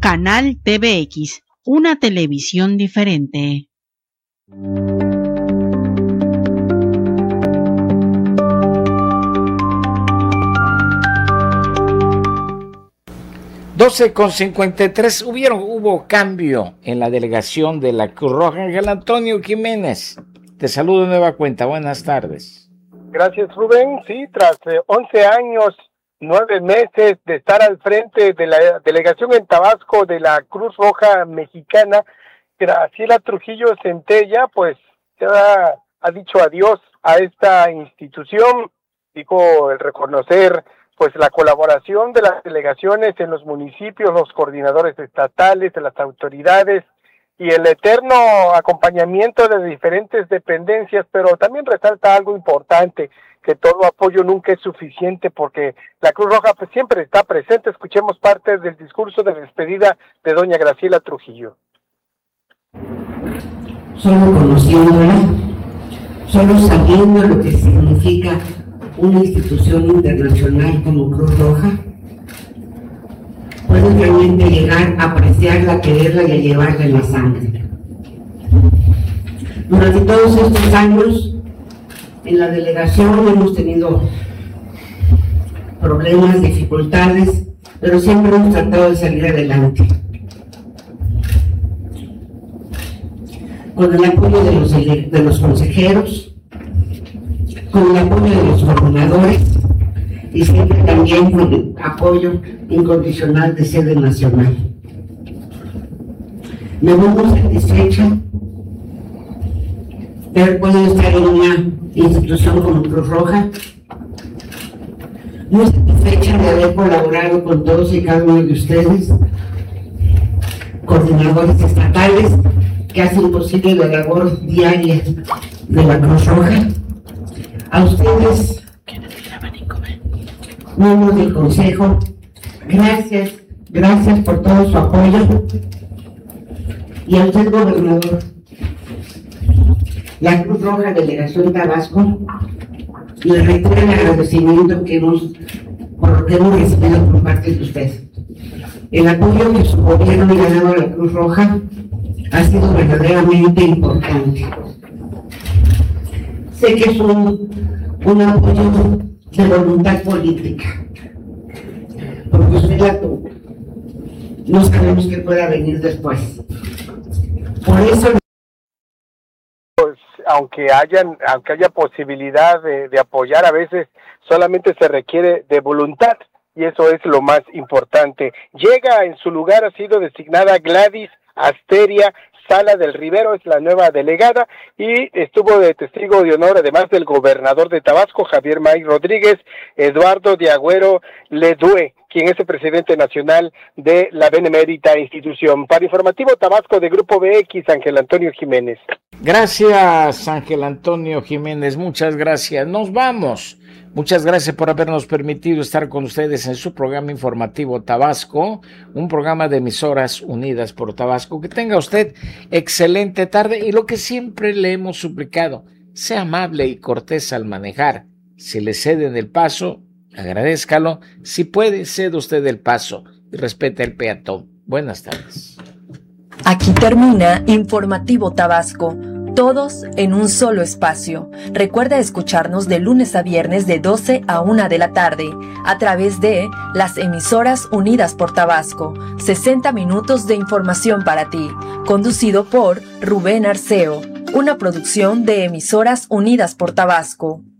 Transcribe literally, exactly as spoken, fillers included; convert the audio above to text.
Canal T V X, una televisión diferente. doce con cincuenta y tres, hubieron, hubo cambio en la delegación de la Cruz Roja. Ángel Antonio Jiménez, te saludo de nueva cuenta, buenas tardes. Gracias, Rubén. Sí, tras eh, once años, nueve meses de estar al frente de la delegación en Tabasco de la Cruz Roja Mexicana, Graciela Trujillo Centella, pues ya ha dicho adiós a esta institución. Dijo el reconocer pues la colaboración de las delegaciones en los municipios, los coordinadores estatales, de las autoridades y el eterno acompañamiento de diferentes dependencias, pero también resalta algo importante, que todo apoyo nunca es suficiente porque la Cruz Roja pues siempre está presente. Escuchemos parte del discurso de despedida de doña Graciela Trujillo. Solo conociéndola, solo sabiendo lo que significa una institución internacional como Cruz Roja, pueden realmente llegar a apreciarla, a quererla y a llevarla en la sangre. Durante todos estos años, en la delegación hemos tenido problemas, dificultades, pero siempre hemos tratado de salir adelante. Con el apoyo de los, de los consejeros, con el apoyo de los coordinadores y siempre también con el apoyo incondicional de sede nacional. Me voy muy satisfecha de haber podido estar en una institución como Cruz Roja, muy satisfecha de haber colaborado con todos y cada uno de ustedes, coordinadores estatales que hacen posible la labor diaria de la Cruz Roja, a ustedes, miembros del Consejo, gracias, gracias por todo su apoyo, y a usted, gobernador, la Cruz Roja Delegación Tabasco le reitero el agradecimiento que hemos, por lo que hemos recibido por parte de usted. El apoyo que su gobierno le ha dado a la Cruz Roja ha sido verdaderamente importante. Sé que es un, un apoyo de voluntad política, porque usted la tuvo. No sabemos qué pueda venir después. Por eso, pues, aunque hayan, aunque haya posibilidad de, de apoyar, a veces solamente se requiere de voluntad, y eso es lo más importante. Llega en su lugar, ha sido designada Gladys Asteria Sala del Rivero, es la nueva delegada, y estuvo de testigo de honor, además del gobernador de Tabasco, Javier May Rodríguez, Eduardo de Agüero Ledue, quien es el presidente nacional de la benemérita institución. Para Informativo Tabasco de Grupo B X, Ángel Antonio Jiménez. Gracias, Ángel Antonio Jiménez, muchas gracias. Nos vamos. Muchas gracias por habernos permitido estar con ustedes en su programa informativo Tabasco, un programa de emisoras unidas por Tabasco. Que tenga usted excelente tarde y lo que siempre le hemos suplicado, sea amable y cortés al manejar. Si le ceden el paso, agradézcalo. Si puede, ceda usted el paso y respete el peatón. Buenas tardes. Aquí termina Informativo Tabasco. Todos en un solo espacio. Recuerda escucharnos de lunes a viernes de doce a una de la tarde a través de las emisoras unidas por Tabasco. sesenta minutos de información para ti. Conducido por Rubén Arceo. Una producción de emisoras unidas por Tabasco.